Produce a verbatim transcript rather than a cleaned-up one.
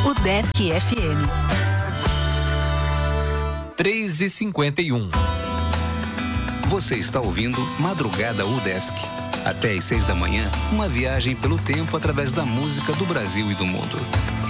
Udesc F M. três e cinquenta e um. Você está ouvindo Madrugada Udesc. Até às seis da manhã, uma viagem pelo tempo através da música do Brasil e do mundo.